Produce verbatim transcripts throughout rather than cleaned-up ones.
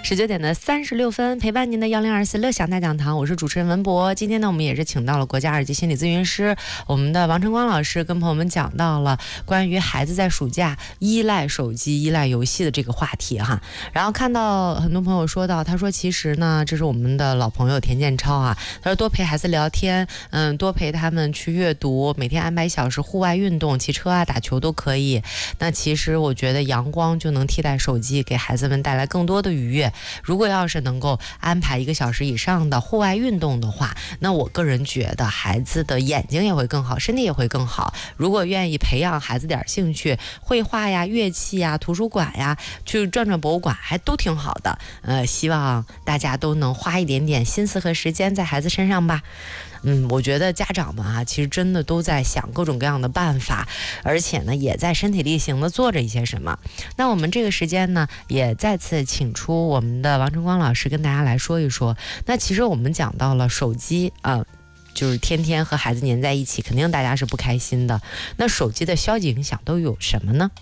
十九点的三十六分，陪伴您的幺零二四乐享大讲堂，我是主持人文博。今天呢，我们也是请到了国家二级心理咨询师，我们的王晨光老师，跟朋友们讲到了关于孩子在暑假依赖手机、依赖游戏的这个话题哈。然后看到很多朋友说到，他说其实呢，这是我们的老朋友田建超啊，他说多陪孩子聊天，嗯，多陪他们去阅读，每天安排一小时户外运动，骑车啊、打球都可以。那其实我觉得阳光就能替代手机，给孩子们带来更多的愉悦。如果要是能够安排一个小时以上的户外运动的话，那我个人觉得孩子的眼睛也会更好，身体也会更好。如果愿意培养孩子点兴趣，绘画呀、乐器呀、图书馆呀，去转转博物馆，还都挺好的。呃，希望大家都能花一点点心思和时间在孩子身上吧。嗯，我觉得家长们啊，其实真的都在想各种各样的办法，而且呢，也在身体力行的做着一些什么。那我们这个时间呢，也再次请出我们的王晨光老师跟大家来说一说。那其实我们讲到了手机啊、呃，就是天天和孩子黏在一起，肯定大家是不开心的。那手机的消极影响都有什么呢？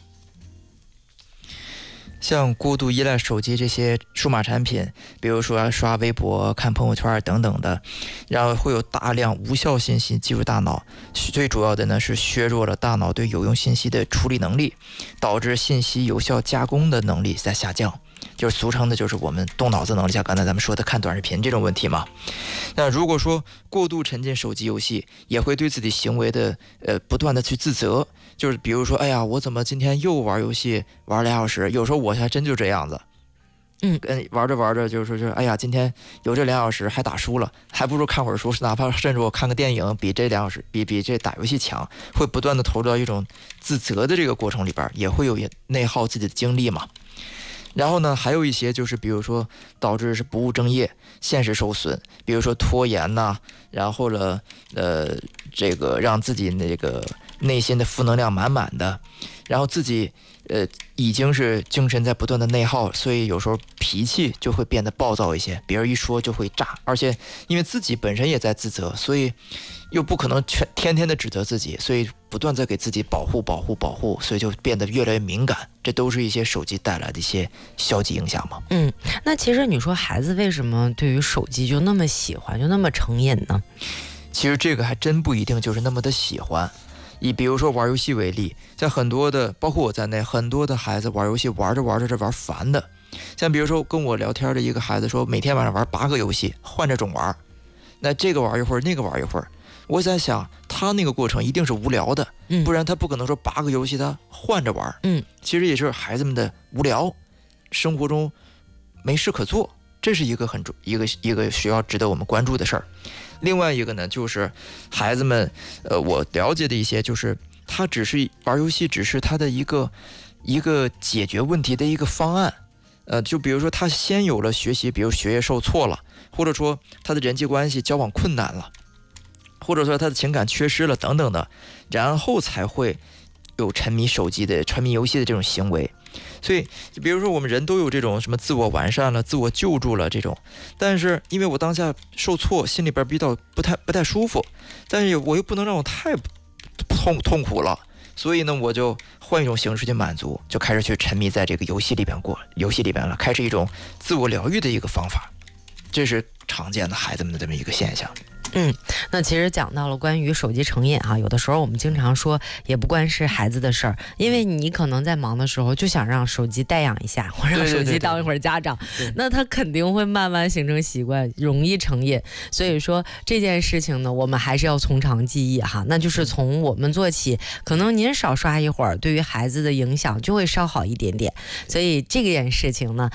像过度依赖手机这些数码产品，比如说刷微博、看朋友圈等等的，然后会有大量无效信息进入大脑，最主要的呢是削弱了大脑对有用信息的处理能力，导致信息有效加工的能力在下降，就是俗称的就是我们动脑子能力，像刚才咱们说的看短视频这种问题嘛。那如果说过度沉浸手机游戏，也会对自己行为的呃不断的去自责，就是比如说，哎呀，我怎么今天又玩游戏玩俩小时？有时候我还真就这样子， 嗯， 跟玩着玩着就是说，就哎呀，今天有这俩小时还打输了，还不如看会儿书，哪怕甚至我看个电影，比这俩小时比比这打游戏强，会不断的投入到一种自责的这个过程里边，也会有内耗自己的精力嘛。然后呢，还有一些就是比如说导致是不务正业，现实受损，比如说拖延呐、啊，然后呢，呃，这个让自己那个内心的负能量满满的，然后自己呃已经是精神在不断的内耗，所以有时候脾气就会变得暴躁一些，别人一说就会炸，而且因为自己本身也在自责，所以又不可能全天天的指责自己，所以不断在给自己保护保护保护，所以就变得越来越敏感，这都是一些手机带来的一些消极影响嘛。 嗯，那其实你说孩子为什么对于手机就那么喜欢，就那么成瘾呢？ 其实这个还真不一定就是那么的喜欢。以比如说玩游戏为例，像很多的包括我在内，很多的孩子玩游戏玩着玩着这玩烦的，像比如说跟我聊天的一个孩子说，每天晚上玩八个游戏，换着种玩，那这个玩一会儿，那个玩一会儿，我在想他那个过程一定是无聊的，不然他不可能说八个游戏他换着玩。嗯，其实也是孩子们的无聊，生活中没事可做，这是一个很一个一个需要值得我们关注的事儿。另外一个呢，就是孩子们，呃，我了解的一些，就是他只是玩游戏，只是他的一个一个解决问题的一个方案。呃，就比如说他先有了学习，比如学业受挫了，或者说他的人际关系交往困难了，或者说他的情感缺失了等等的，然后才会有沉迷手机的、沉迷游戏的这种行为。所以比如说我们人都有这种什么自我完善了、自我救助了这种，但是因为我当下受挫，心里边比较不太不太舒服，但是我又不能让我太痛痛苦了，所以呢我就换一种形式去满足，就开始去沉迷在这个游戏里边过游戏里边了，开始一种自我疗愈的一个方法，这是常见的孩子们的这么一个现象。 嗯，那其实讲到了关于手机成瘾啊，有的时候我们经常说也不关是孩子的事儿，因为你可能在忙的时候就想让手机代养一下，或让手机当一会儿家长，对对对对，那他肯定会慢慢形成习惯，容易成瘾。所以说这件事情呢，我们还是要从长计议哈，那就是从我们做起，可能您少刷一会儿，对于孩子的影响就会稍好一点点。所以这件事情呢，